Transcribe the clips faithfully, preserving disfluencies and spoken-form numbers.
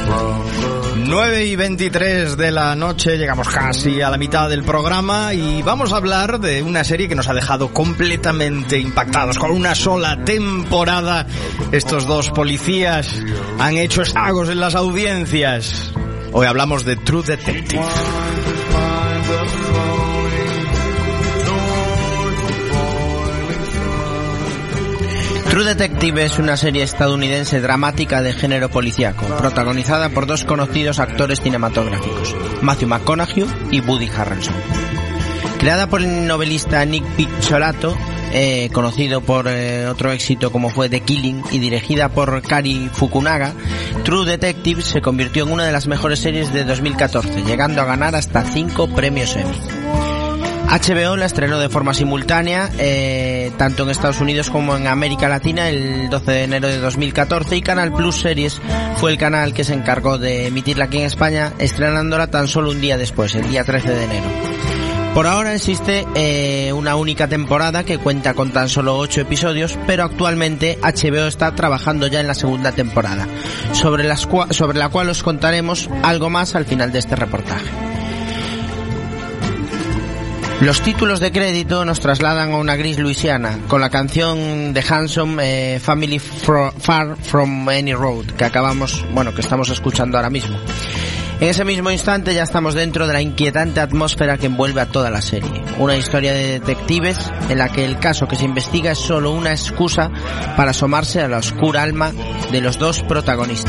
nueve y veintitrés de la noche, llegamos casi a la mitad del programa y vamos a hablar de una serie que nos ha dejado completamente impactados. Con una sola temporada, estos dos policías han hecho estragos en las audiencias. Hoy hablamos de True Detective. True Detective es una serie estadounidense dramática de género policíaco, protagonizada por dos conocidos actores cinematográficos, Matthew McConaughey y Woody Harrelson. Creada por el novelista Nick Picciolato, eh, conocido por eh, otro éxito como fue The Killing, y dirigida por Cary Fukunaga, True Detective se convirtió en una de las mejores series de dos mil catorce, llegando a ganar hasta cinco premios Emmy. H B O la estrenó de forma simultánea, eh, tanto en Estados Unidos como en América Latina, el doce de enero de dos mil catorce, y Canal Plus Series fue el canal que se encargó de emitirla aquí en España, estrenándola tan solo un día después, el día trece de enero. Por ahora existe eh, una única temporada que cuenta con tan solo ocho episodios, pero actualmente H B O está trabajando ya en la segunda temporada, sobre, las cua- sobre la cual os contaremos algo más al final de este reportaje. Los títulos de crédito nos trasladan a una gris Luisiana, con la canción de Hanson, eh, Family Fro- Far From Any Road, que acabamos, bueno, que estamos escuchando ahora mismo. En ese mismo instante ya estamos dentro de la inquietante atmósfera que envuelve a toda la serie. Una historia de detectives en la que el caso que se investiga es solo una excusa para asomarse a la oscura alma de los dos protagonistas.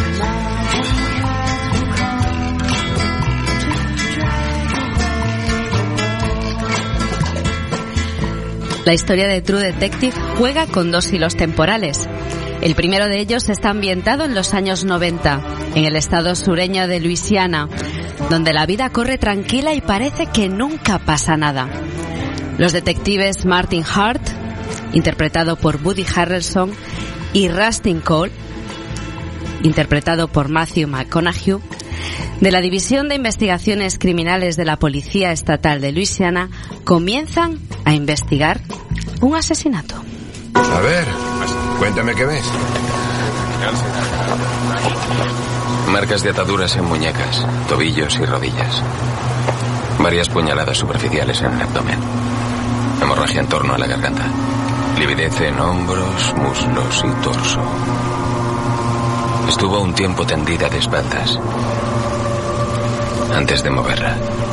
La historia de True Detective juega con dos hilos temporales. El primero de ellos está ambientado en los años noventa, en el estado sureño de Luisiana, donde la vida corre tranquila y parece que nunca pasa nada. Los detectives Martin Hart, interpretado por Woody Harrelson, y Rustin Cole, interpretado por Matthew McConaughey, de la División de Investigaciones Criminales de la Policía Estatal de Luisiana, comienzan a investigar un asesinato. A ver, cuéntame qué ves. Marcas de ataduras en muñecas, tobillos y rodillas. Varias puñaladas superficiales en el abdomen. Hemorragia en torno a la garganta. Lividez en hombros, muslos y torso. Estuvo un tiempo tendida de espaldas antes de moverla.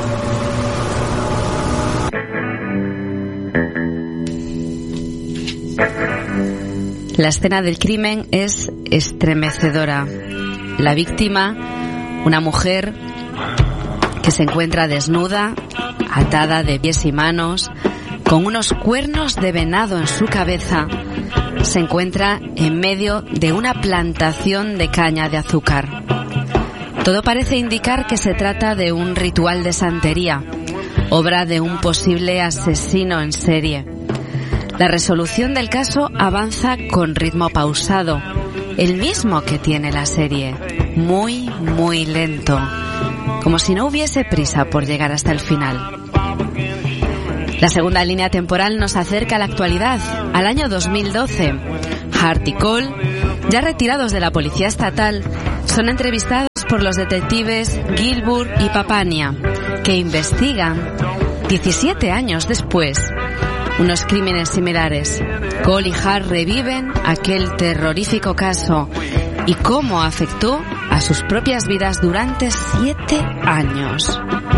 La escena del crimen es estremecedora. La víctima, una mujer que se encuentra desnuda, atada de pies y manos, con unos cuernos de venado en su cabeza, se encuentra en medio de una plantación de caña de azúcar. Todo parece indicar que se trata de un ritual de santería, obra de un posible asesino en serie. La resolución del caso avanza con ritmo pausado, el mismo que tiene la serie, muy, muy lento, como si no hubiese prisa por llegar hasta el final. La segunda línea temporal nos acerca a la actualidad, al año dos mil doce. Hart y Cole, ya retirados de la policía estatal, son entrevistados por los detectives Gilbert y Papania, que investigan, diecisiete años después, unos crímenes similares. Cole y Hart reviven aquel terrorífico caso y cómo afectó a sus propias vidas durante siete años.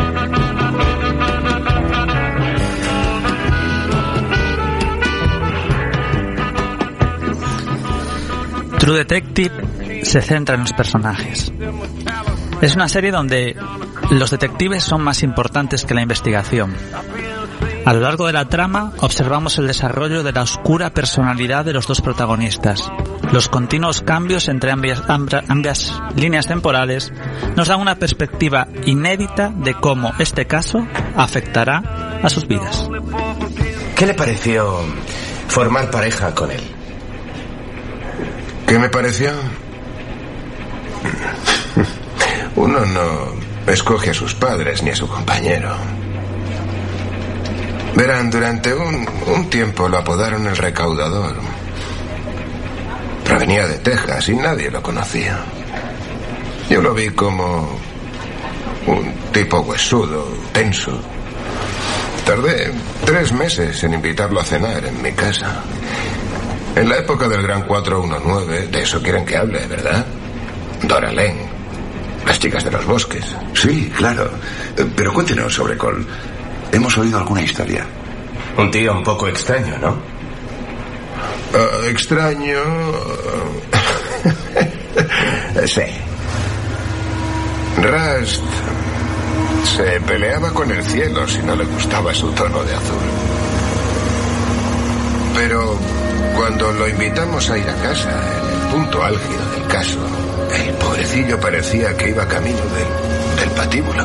True Detective se centra en los personajes. Es una serie donde los detectives son más importantes que la investigación. A lo largo de la trama observamos el desarrollo de la oscura personalidad de los dos protagonistas. Los continuos cambios entre ambas, ambas líneas temporales nos dan una perspectiva inédita de cómo este caso afectará a sus vidas. ¿Qué le pareció formar pareja con él? ¿Qué me pareció? Uno no escoge a sus padres ni a su compañero. Verán, durante un, un tiempo lo apodaron el recaudador. Provenía de Texas y nadie lo conocía. Yo lo vi como un tipo huesudo, tenso. Tardé tres meses en invitarlo a cenar en mi casa. En la época del Gran cuatro uno nueve, de eso quieren que hable, ¿verdad? Dora Lane, las chicas de los bosques. Sí, claro. Pero cuéntenos sobre Cole. Hemos oído alguna historia. Un tío un poco extraño, ¿no? Uh, extraño... sí. Rust se peleaba con el cielo si no le gustaba su tono de azul. Pero cuando lo invitamos a ir a casa, en el punto álgido del caso, el pobrecillo parecía que iba camino del, del patíbulo.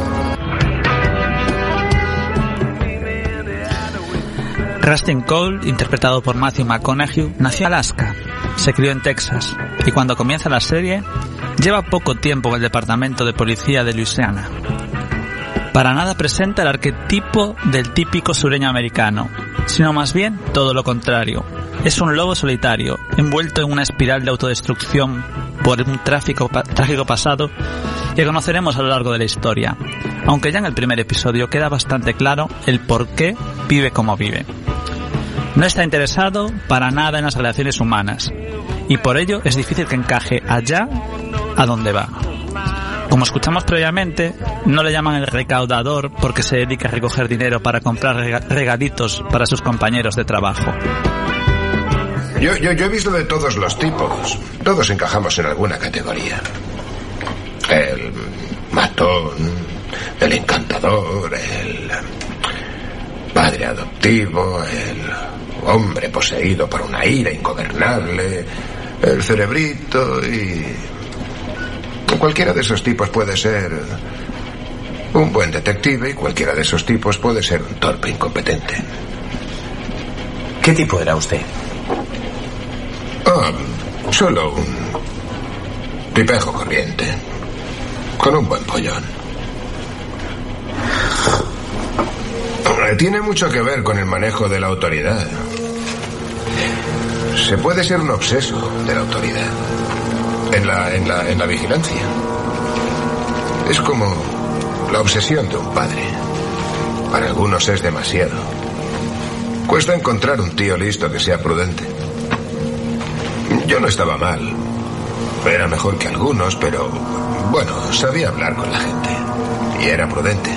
Rustin Cole, interpretado por Matthew McConaughey, nació en Alaska, se crió en Texas y cuando comienza la serie lleva poco tiempo en el departamento de policía de Luisiana. Para nada presenta el arquetipo del típico sureño americano, sino más bien todo lo contrario. Es un lobo solitario, envuelto en una espiral de autodestrucción por un tráfico, pa- trágico pasado que conoceremos a lo largo de la historia, aunque ya en el primer episodio queda bastante claro el por qué vive como vive. No está interesado para nada en las relaciones humanas, y por ello es difícil que encaje allá a donde va. Como escuchamos previamente, no le llaman el recaudador porque se dedica a recoger dinero para comprar rega- regalitos para sus compañeros de trabajo. Yo, yo, yo he visto de todos los tipos. Todos encajamos en alguna categoría. El matón, el encantador, el padre adoptivo, el hombre poseído por una ira ingobernable, el cerebrito y... Cualquiera de esos tipos puede ser un buen detective y cualquiera de esos tipos puede ser un torpe incompetente. ¿Qué tipo era usted? Oh, solo un tipejo corriente, con un buen pollón. Tiene mucho que ver con el manejo de la autoridad. Se puede ser un obseso de la autoridad. En la, en la, en la vigilancia. Es como la obsesión de un padre. Para algunos es demasiado. Cuesta encontrar un tío listo que sea prudente. Yo no estaba mal. Era mejor que algunos, pero... bueno, sabía hablar con la gente. Y era prudente.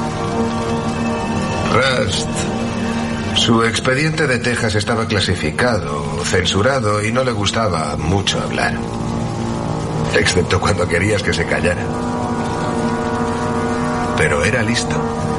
Rust... Su expediente de Texas estaba clasificado, censurado y no le gustaba mucho hablar. Excepto cuando querías que se callara. Pero era listo.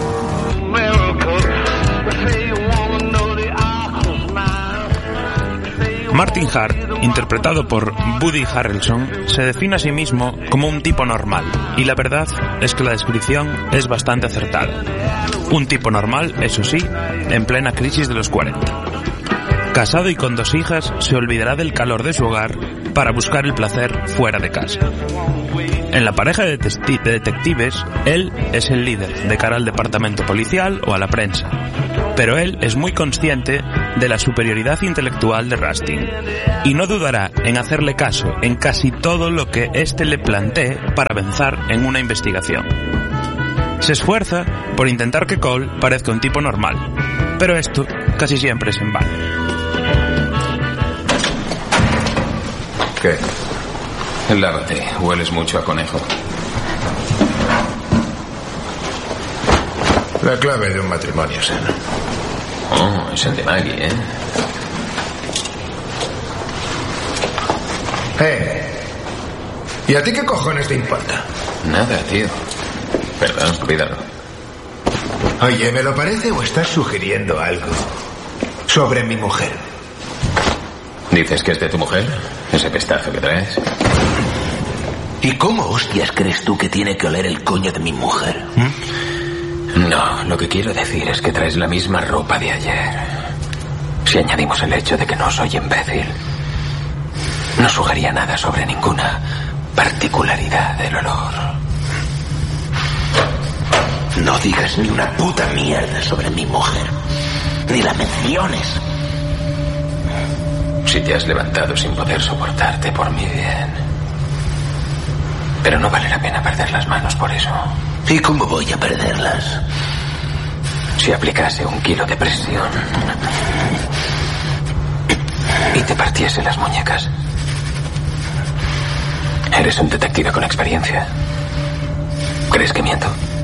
Martin Hart, interpretado por Woody Harrelson, se define a sí mismo como un tipo normal, y la verdad es que la descripción es bastante acertada. Un tipo normal, eso sí, en plena crisis de los cuarenta. Casado y con dos hijas, se olvidará del calor de su hogar para buscar el placer fuera de casa. En la pareja de, testi- de detectives, él es el líder de cara al departamento policial o a la prensa, pero él es muy consciente de la superioridad intelectual de Rustin y no dudará en hacerle caso en casi todo lo que éste le plantee para avanzar en una investigación. Se esfuerza por intentar que Cole parezca un tipo normal, pero esto casi siempre es en vano. ¿Qué? Lávate, hueles mucho a conejo. La clave de un matrimonio sano. Oh, es el de Maggie, ¿eh? Eh. ¿Y a ti qué cojones te importa? Nada, tío. Perdón, cuídalo. Oye, ¿me lo parece o estás sugiriendo algo sobre mi mujer? ¿Dices que es de tu mujer? Ese pestazo que traes. ¿Y cómo hostias crees tú que tiene que oler el coño de mi mujer? ¿Mm? No, lo que quiero decir es que traes la misma ropa de ayer. Si añadimos el hecho de que no soy imbécil, no sugería nada sobre ninguna particularidad del olor. No digas ni una puta mierda sobre mi mujer. Ni la menciones. Si te has levantado sin poder soportarte por mi bien, Pero no vale la pena perder las manos por eso. ¿Y cómo voy a perderlas? Si aplicase un kilo de presión y te partiese las muñecas. Eres un detective con experiencia. ¿Crees que miento?